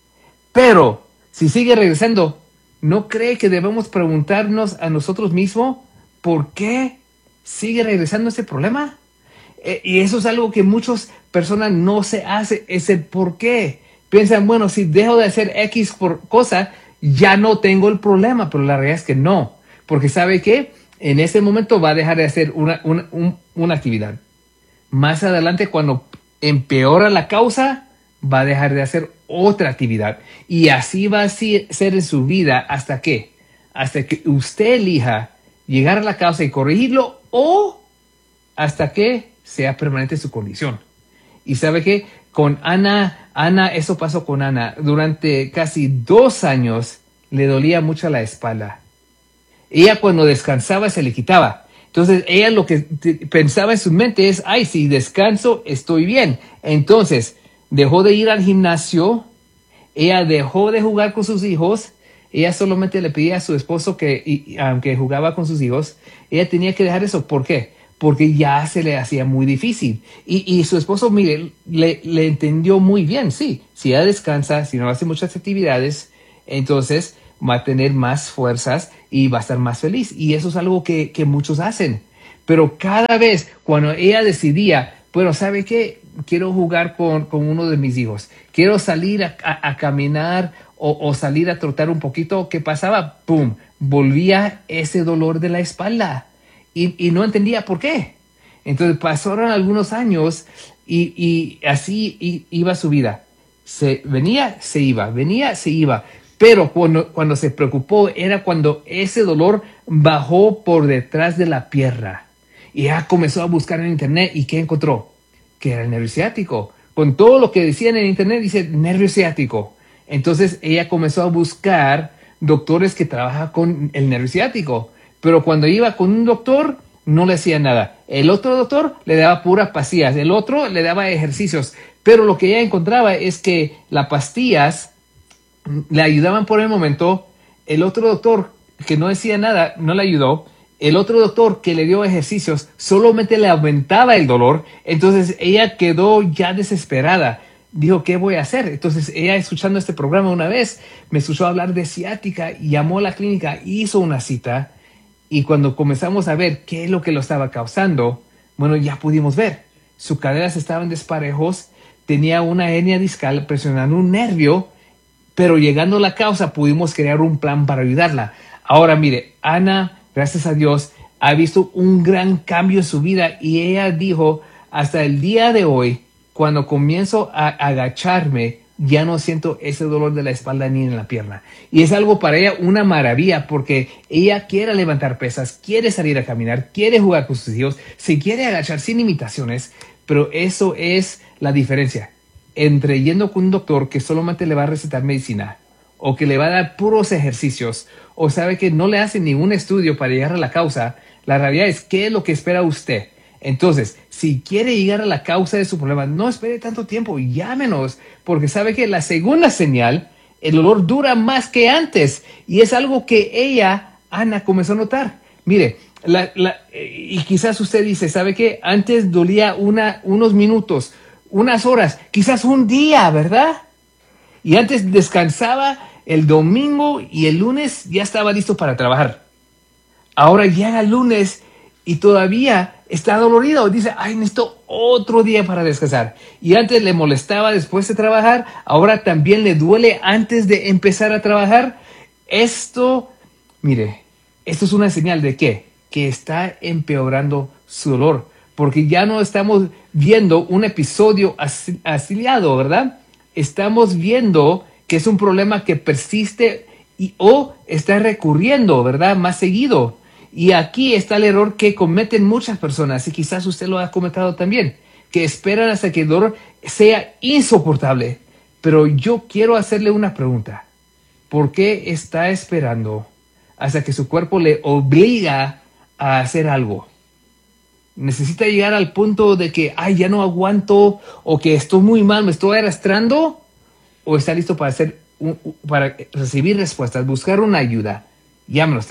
[SPEAKER 23] Pero si sigue regresando, ¿no cree que debemos preguntarnos a nosotros mismos por qué sigue regresando ese problema? Y eso es algo que muchas personas no se hacen, es el por qué. Piensan, bueno, si dejo de hacer X cosa, ya no tengo el problema, pero la realidad es que no. Porque ¿sabe qué? En ese momento va a dejar de hacer una actividad. Más adelante, cuando empeora la causa, va a dejar de hacer otra actividad. Y así va a ser en su vida hasta que usted elija llegar a la causa y corregirlo, o hasta que sea permanente su condición. Y ¿sabe qué? Con Ana, eso pasó con Ana. Durante casi 2 años le dolía mucho la espalda. Ella cuando descansaba se le quitaba. Entonces ella lo que pensaba en su mente es, ay, si descanso estoy bien. Entonces dejó de ir al gimnasio, ella dejó de jugar con sus hijos, ella solamente le pedía a su esposo que, aunque jugaba con sus hijos, ella tenía que dejar eso. ¿Por qué? Porque ya se le hacía muy difícil. Y su esposo, mire, le entendió muy bien, sí. Si ella descansa, si no hace muchas actividades, entonces va a tener más fuerzas y va a estar más feliz. Y eso es algo que muchos hacen. Pero cada vez cuando ella decidía, bueno, ¿sabe qué? Quiero jugar con uno de mis hijos. Quiero salir a caminar o salir a trotar un poquito. ¿Qué pasaba? ¡Pum! Volvía ese dolor de la espalda. Y no entendía por qué. Entonces pasaron algunos años y así iba su vida. Venía, se iba, venía, se iba. Pero cuando se preocupó era cuando ese dolor bajó por detrás de la pierna. Y ya comenzó a buscar en internet. ¿Y qué encontró? Que era el nervio ciático. Con todo lo que decían en internet, dice nervio ciático. Entonces ella comenzó a buscar doctores que trabajan con el nervio ciático. Pero cuando iba con un doctor, no le hacía nada. El otro doctor le daba puras pastillas. El otro le daba ejercicios. Pero lo que ella encontraba es que las pastillas le ayudaban por el momento. El otro doctor que no decía nada, no le ayudó. El otro doctor que le dio ejercicios solamente le aumentaba el dolor. Entonces ella quedó ya desesperada. Dijo, ¿qué voy a hacer? Entonces ella, escuchando este programa una vez, me escuchó hablar de ciática, llamó a la clínica, hizo una cita. Y cuando comenzamos a ver qué es lo que lo estaba causando, bueno, ya pudimos ver. Sus caderas estaban desparejos, tenía una hernia discal presionando un nervio, pero llegando a la causa pudimos crear un plan para ayudarla. Ahora mire, Ana, gracias a Dios, ha visto un gran cambio en su vida y ella dijo, hasta el día de hoy, cuando comienzo a agacharme, ya no siento ese dolor de la espalda ni en la pierna. Y es algo para ella una maravilla porque ella quiere levantar pesas, quiere salir a caminar, quiere jugar con sus hijos, se quiere agachar sin limitaciones, pero eso es la diferencia entre yendo con un doctor que solamente le va a recetar medicina o que le va a dar puros ejercicios o sabe que no le hace ningún estudio para llegar a la causa. La realidad es qué es lo que espera usted. Entonces, si quiere llegar a la causa de su problema, no espere tanto tiempo, llámenos, porque sabe que la segunda señal, el dolor dura más que antes, y es algo que ella, Ana, comenzó a notar. Mire, y quizás usted dice, ¿sabe qué? Antes dolía unos minutos, unas horas, quizás un día, ¿verdad? Y antes descansaba el domingo y el lunes ya estaba listo para trabajar. Ahora llega el lunes y todavía está dolorido. Dice, ay, necesito otro día para descansar. Y antes le molestaba después de trabajar, ahora también le duele antes de empezar a trabajar. Esto, mire, esto es una señal de ¿qué? Que está empeorando su dolor. Porque ya no estamos viendo un episodio aislado, ¿verdad? Estamos viendo que es un problema que persiste o está recurriendo, ¿verdad? Más seguido. Y aquí está el error que cometen muchas personas, y quizás usted lo ha comentado también, que esperan hasta que el dolor sea insoportable. Pero yo quiero hacerle una pregunta. ¿Por qué está esperando hasta que su cuerpo le obliga a hacer algo? ¿Necesita llegar al punto de que, ay, ya no aguanto, o que estoy muy mal, me estoy arrastrando? ¿O está listo para para recibir respuestas, buscar una ayuda? Llámenos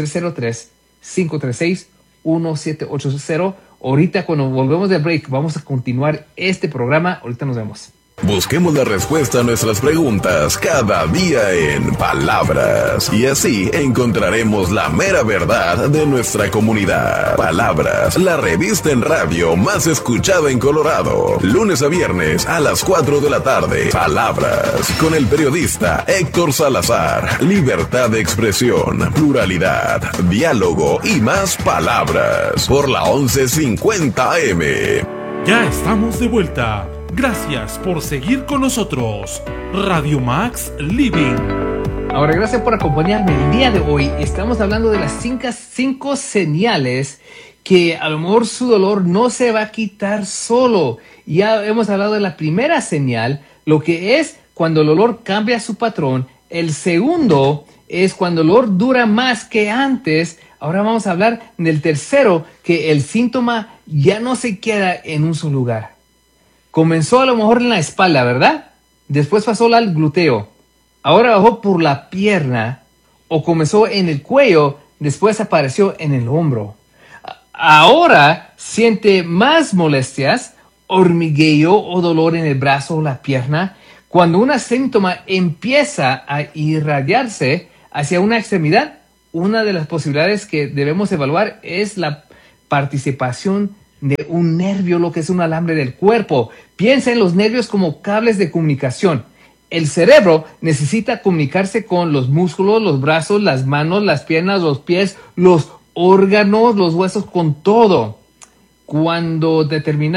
[SPEAKER 23] 303-536-1780. Ahorita cuando volvemos del break vamos a continuar este programa. Ahorita nos vemos.
[SPEAKER 4] Busquemos la respuesta a nuestras preguntas cada día en Palabras. Y así encontraremos la mera verdad de nuestra comunidad. Palabras, la revista en radio más escuchada en Colorado. Lunes a viernes a las 4 de la tarde. Palabras, con el periodista Héctor Salazar. Libertad de expresión, pluralidad, diálogo y más palabras. Por la 1150 AM.
[SPEAKER 22] Ya estamos de vuelta. Gracias por seguir con nosotros. Radio Max Living.
[SPEAKER 23] Ahora, gracias por acompañarme el día de hoy. Estamos hablando de las 5 señales que a lo mejor su dolor no se va a quitar solo. Ya hemos hablado de la primera señal, lo que es cuando el dolor cambia su patrón. El segundo es cuando el dolor dura más que antes. Ahora vamos a hablar del tercero, que el síntoma ya no se queda en un solo lugar. Comenzó a lo mejor en la espalda, ¿verdad? Después pasó al glúteo. Ahora bajó por la pierna, o comenzó en el cuello, después apareció en el hombro. Ahora siente más molestias, hormigueo o dolor en el brazo o la pierna. Cuando un síntoma empieza a irradiarse hacia una extremidad, una de las posibilidades que debemos evaluar es la participación de un nervio, lo que es un alambre del cuerpo. Piensa en los nervios como cables de comunicación. El cerebro necesita comunicarse con los músculos, los brazos, las manos, las piernas, los pies, los órganos, los huesos, con todo. Cuando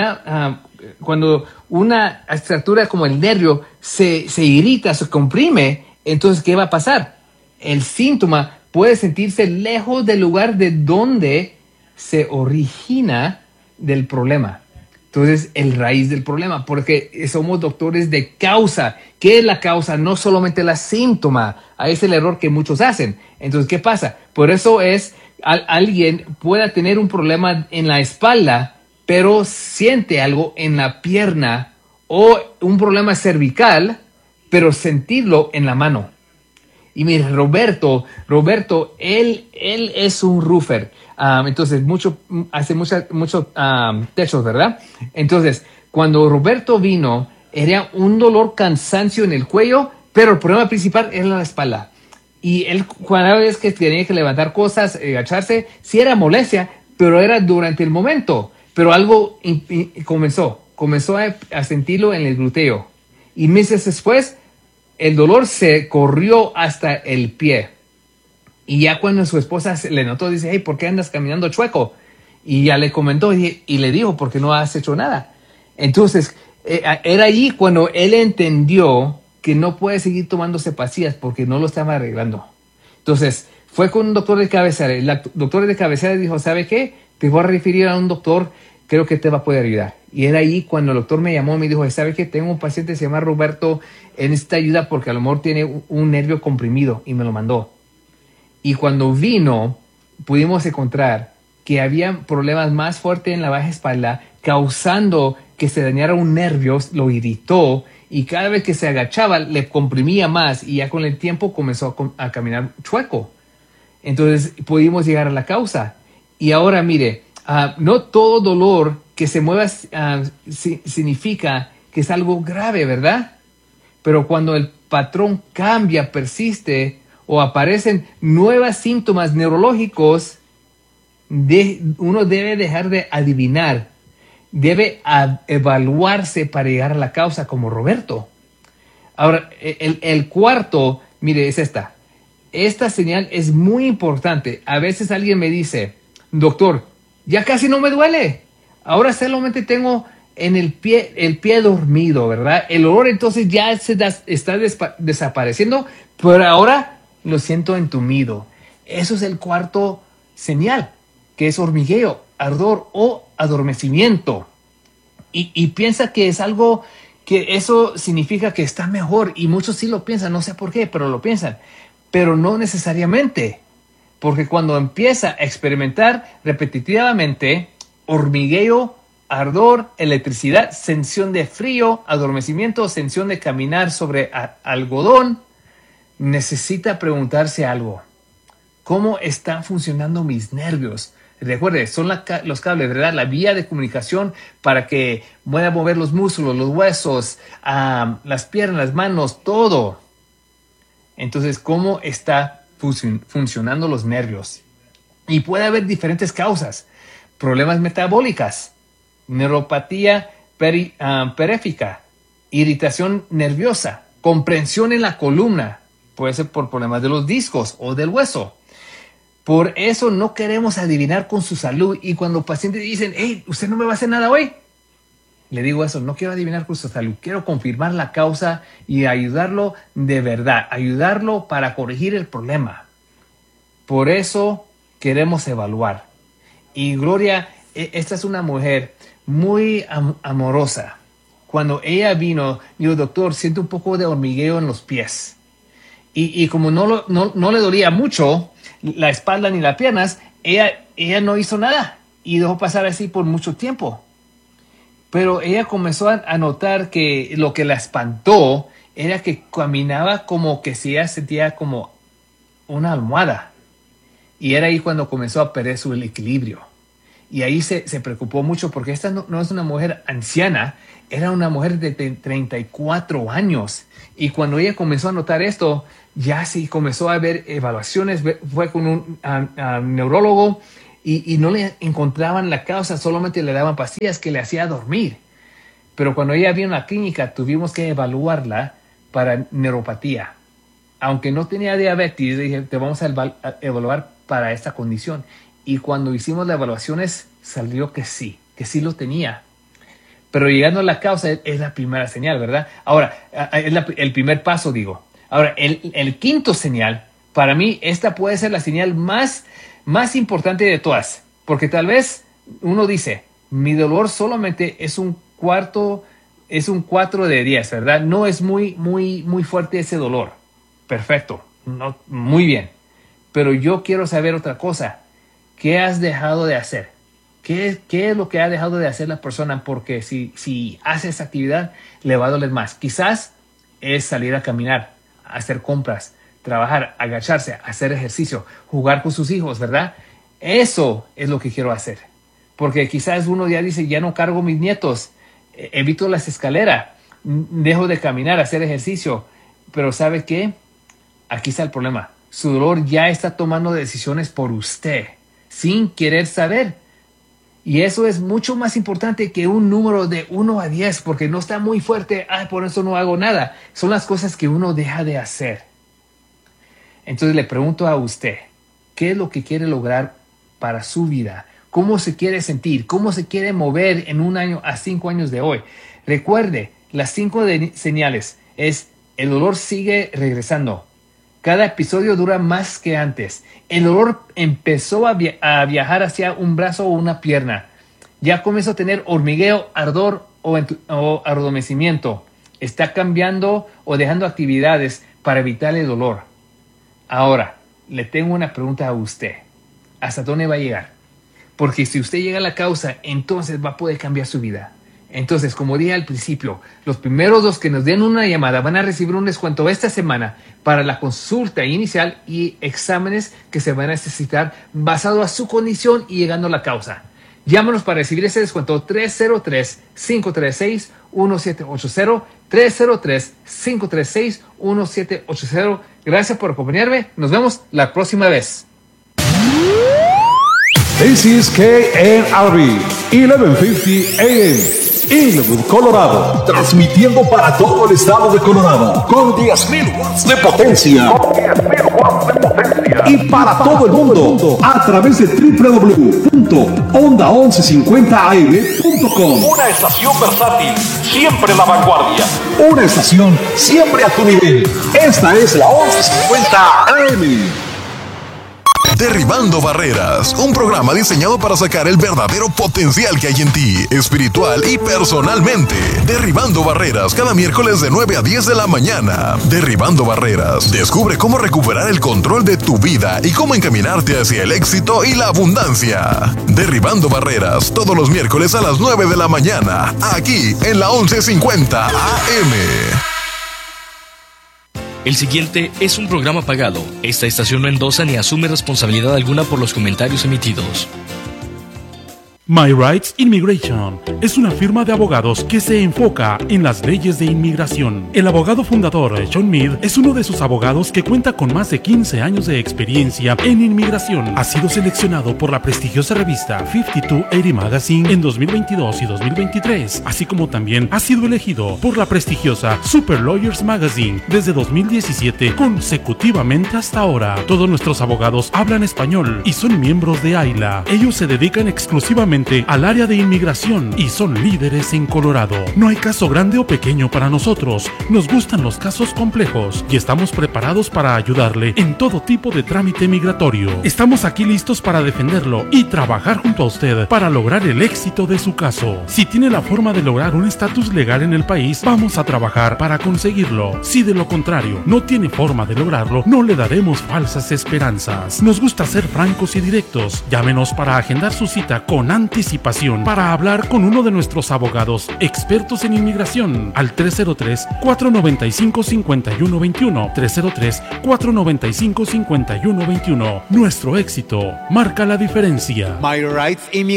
[SPEAKER 23] una estructura como el nervio se irrita, se comprime, entonces ¿qué va a pasar? El síntoma puede sentirse lejos del lugar de donde se origina del problema. Entonces, el raíz del problema, porque somos doctores de causa. ¿Qué es la causa? No solamente la síntoma. Ahí es el error que muchos hacen. Entonces, ¿qué pasa? Por eso alguien pueda tener un problema en la espalda, pero siente algo en la pierna, o un problema cervical, pero sentirlo en la mano. Y mire, Roberto, él es un roofer. Entonces, hace muchos techos, ¿verdad? Entonces, cuando Roberto vino, era un dolor, cansancio en el cuello, pero el problema principal era la espalda. Y él, cada vez que tenía que levantar cosas, agacharse, sí era molestia, pero era durante el momento. Pero algo comenzó a sentirlo en el glúteo. Y meses después, el dolor se corrió hasta el pie. Y ya cuando su esposa le notó, dice, hey, ¿por qué andas caminando chueco? Y ya le comentó y le dijo, ¿por qué no has hecho nada? Entonces, era allí cuando él entendió que no puede seguir tomándose pastillas porque no lo estaba arreglando. Entonces, fue con un doctor de cabecera. El doctor de cabecera dijo, ¿sabe qué? Te voy a referir a un doctor, creo que te va a poder ayudar. Y era ahí cuando el doctor me llamó y me dijo, ¿sabe qué? Tengo un paciente, se llama Roberto, él necesita ayuda porque a lo mejor tiene un nervio comprimido, y me lo mandó. Y cuando vino, pudimos encontrar que había problemas más fuertes en la baja espalda, causando que se dañara un nervio, lo irritó, y cada vez que se agachaba le comprimía más, y ya con el tiempo comenzó a caminar chueco. Entonces pudimos llegar a la causa. Y ahora mire, no todo dolor que se mueva significa que es algo grave, ¿verdad? Pero cuando el patrón cambia, persiste, o aparecen nuevos síntomas neurológicos, uno debe dejar de adivinar, debe evaluarse para llegar a la causa, como Roberto. Ahora, el cuarto, mire, es esta. Esta señal es muy importante. A veces alguien me dice, doctor, ya casi no me duele. Ahora solamente tengo en el pie dormido, ¿verdad? El dolor entonces ya está desapareciendo, pero ahora lo siento entumido. Eso es el cuarto señal, que es hormigueo, ardor o adormecimiento. Y piensa que es algo que eso significa que está mejor, y muchos sí lo piensan, no sé por qué, pero lo piensan. Pero no necesariamente, porque cuando empieza a experimentar repetitivamente hormigueo, ardor, electricidad, sensación de frío, adormecimiento, sensación de caminar sobre algodón, necesita preguntarse algo. ¿Cómo están funcionando mis nervios? Recuerde, son los cables, ¿verdad? La vía de comunicación para que pueda mover los músculos, los huesos, las piernas, las manos, todo. Entonces, ¿cómo está funcionando los nervios? Y puede haber diferentes causas. Problemas metabólicas, neuropatía periférica, irritación nerviosa, comprensión en la columna. Puede ser por problemas de los discos o del hueso. Por eso no queremos adivinar con su salud. Y cuando pacientes dicen, hey, ¿usted no me va a hacer nada hoy? Le digo eso, no quiero adivinar con su salud. Quiero confirmar la causa y ayudarlo de verdad. Ayudarlo para corregir el problema. Por eso queremos evaluar. Y Gloria, esta es una mujer muy amorosa. Cuando ella vino, dijo, doctor, siento un poco de hormigueo en los pies. Y como no le dolía mucho la espalda ni las piernas, ella no hizo nada y dejó pasar así por mucho tiempo. Pero ella comenzó a notar que lo que la espantó era que caminaba como que si ella sentía como una almohada. Y era ahí cuando comenzó a perder su equilibrio. Y ahí se preocupó mucho porque esta no es una mujer anciana, era una mujer de 34 años. Y cuando ella comenzó a notar esto, ya sí comenzó a ver evaluaciones, fue con un neurólogo y no le encontraban la causa, solamente le daban pastillas que le hacía dormir. Pero cuando ella vino a la clínica, tuvimos que evaluarla para neuropatía. Aunque no tenía diabetes, dije, te vamos a evaluar para esta condición. Y cuando hicimos las evaluaciones, salió que sí lo tenía. Pero llegando a la causa es la primera señal, ¿verdad? Ahora, es el primer paso, digo. Ahora, el quinto señal, para mí, esta puede ser la señal más importante de todas. Porque tal vez uno dice, mi dolor solamente es un 4 de 10, ¿verdad? No es muy fuerte ese dolor. Perfecto, no, muy bien. Pero yo quiero saber otra cosa. ¿Qué has dejado de hacer? ¿Qué es lo que ha dejado de hacer la persona? Porque si hace esa actividad, le va a doler más. Quizás es salir a caminar, hacer compras, trabajar, agacharse, hacer ejercicio, jugar con sus hijos, ¿verdad? Eso es lo que quiero hacer. Porque quizás uno ya dice, ya no cargo mis nietos, evito las escaleras, dejo de caminar, hacer ejercicio. Pero ¿sabe qué? Aquí está el problema. Su dolor ya está tomando decisiones por usted, sin querer saber. Y eso es mucho más importante que un número de 1 a 10, porque no está muy fuerte. Por eso no hago nada. Son las cosas que uno deja de hacer. Entonces le pregunto a usted, ¿qué es lo que quiere lograr para su vida? ¿Cómo se quiere sentir? ¿Cómo se quiere mover en 1 año a 5 años de hoy? Recuerde, las 5 señales es: el dolor sigue regresando. Cada episodio dura más que antes. El dolor empezó a viajar hacia un brazo o una pierna. Ya comenzó a tener hormigueo, ardor o adormecimiento. Está cambiando o dejando actividades para evitar el dolor. Ahora, le tengo una pregunta a usted. ¿Hasta dónde va a llegar? Porque si usted llega a la causa, entonces va a poder cambiar su vida. Entonces, como dije al principio, los primeros 2 que nos den una llamada van a recibir un descuento esta semana para la consulta inicial y exámenes que se van a necesitar basado a su condición y llegando a la causa. Llámanos para recibir ese descuento 303-536-1780, 303-536-1780. Gracias por acompañarme. Nos vemos la próxima vez.
[SPEAKER 19] This is KNRB 1150 AM, Inglewood, Colorado. Transmitiendo para todo el estado de Colorado con 10,000 watts de potencia. Y para todo el mundo a través de www.onda1150am.com.
[SPEAKER 20] Una estación versátil, siempre la vanguardia.
[SPEAKER 19] Una estación siempre a tu nivel. Esta es la 1150 AM.
[SPEAKER 4] Derribando Barreras, un programa diseñado para sacar el verdadero potencial que hay en ti, espiritual y personalmente. Derribando Barreras, cada miércoles de 9 a 10 de la mañana. Derribando Barreras, descubre cómo recuperar el control de tu vida y cómo encaminarte hacia el éxito y la abundancia. Derribando Barreras, todos los miércoles a las 9 de la mañana, aquí en la 1150 AM.
[SPEAKER 21] El siguiente es un programa pagado. Esta estación no endosa ni asume responsabilidad alguna por los comentarios emitidos.
[SPEAKER 22] My Rights Immigration es una firma de abogados que se enfoca en las leyes de inmigración. El abogado fundador, John Mead, es uno de sus abogados que cuenta con más de 15 años de experiencia en inmigración. Ha sido seleccionado por la prestigiosa revista 5280 Magazine en 2022 y 2023, así como también ha sido elegido por la prestigiosa Super Lawyers Magazine desde 2017 consecutivamente hasta ahora. Todos nuestros abogados hablan español y son miembros de AILA. Ellos se dedican exclusivamente directamente al área de inmigración y son líderes en Colorado. No hay caso grande o pequeño para nosotros. Nos gustan los casos complejos y estamos preparados para ayudarle en todo tipo de trámite migratorio. Estamos aquí listos para defenderlo y trabajar junto a usted para lograr el éxito de su caso. Si tiene la forma de lograr un estatus legal en el país, vamos a trabajar para conseguirlo. Si de lo contrario no tiene forma de lograrlo, no le daremos falsas esperanzas. Nos gusta ser francos y directos. Llámenos para agendar su cita con anticipación para hablar con uno de nuestros abogados expertos en inmigración al 303-495-5121. 303-495-5121. Nuestro éxito marca la diferencia.
[SPEAKER 5] My Rights Immigration